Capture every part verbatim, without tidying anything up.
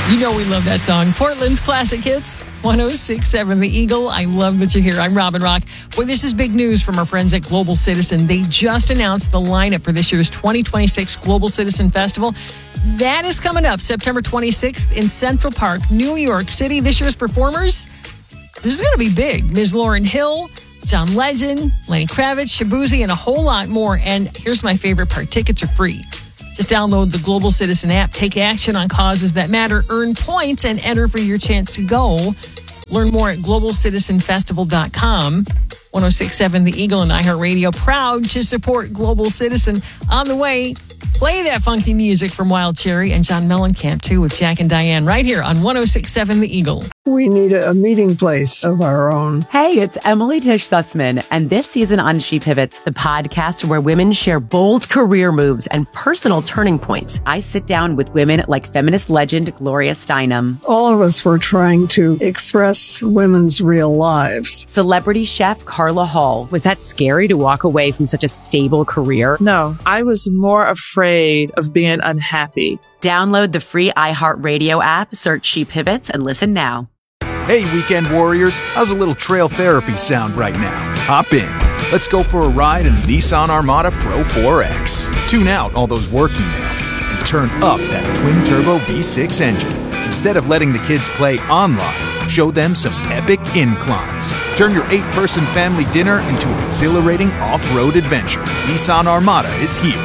You know we love that song. Portland's Classic Hits, one oh six point seven The Eagle. I love that you're here. I'm Robin Rock. Boy, this is big news from our friends at Global Citizen. They just announced the lineup for this year's twenty twenty-six Global Citizen Festival. That is coming up September twenty-sixth in Central Park, New York City. This year's performers, this is going to be big. Miz Lauryn Hill, John Legend, Lenny Kravitz, Shabuzi, and a whole lot more. And here's my favorite part. Tickets are free. Just download the Global Citizen app, take action on causes that matter, earn points, and enter for your chance to go. Learn more at global citizen festival dot com. one oh six point seven The Eagle and iHeartRadio, proud to support Global Citizen. On the way, play that funky music from Wild Cherry and John Mellencamp, too, with Jack and Diane right here on one oh six point seven The Eagle. We need a meeting place of our own. Hey, it's Emily Tish Sussman, and this season on She Pivots, the podcast where women share bold career moves and personal turning points. I sit down with women like feminist legend Gloria Steinem. All of us were trying to express women's real lives. Celebrity chef Carla Hall. Was that scary to walk away from such a stable career? No, I was more afraid of being unhappy. Download the free iHeartRadio app, search She Pivots, and listen now. Hey, weekend warriors, how's a little trail therapy sound right now? Hop in. Let's go for a ride in the Nissan Armada Pro four X. Tune out all those work emails and turn up that twin-turbo V six engine. Instead of letting the kids play online, show them some epic inclines. Turn your eight-person family dinner into an exhilarating off-road adventure. Nissan Armada is here.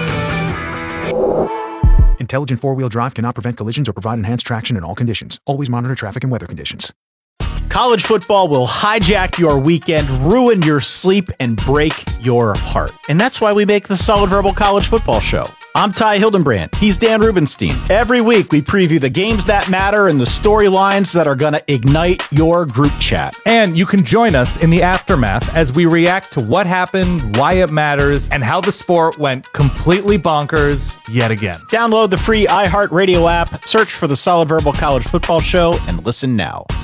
Intelligent four-wheel drive cannot prevent collisions or provide enhanced traction in all conditions. Always monitor traffic and weather conditions. College football will hijack your weekend, ruin your sleep, and break your heart. And that's why we make the Solid Verbal College Football Show. I'm Ty Hildenbrand. He's Dan Rubenstein. Every week, we preview the games that matter and the storylines that are going to ignite your group chat. And you can join us in the aftermath as we react to what happened, why it matters, and how the sport went completely bonkers yet again. Download the free iHeartRadio app, search for the Solid Verbal College Football Show, and listen now.